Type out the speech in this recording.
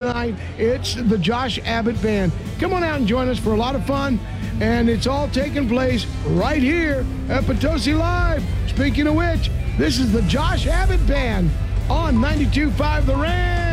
tonight. It's the Josh Abbott Band. Come on out and join us for a lot of fun. And it's all taking place right here at Potosi Live. Speaking of which, this is the Josh Abbott Band on 92.5 The Ram.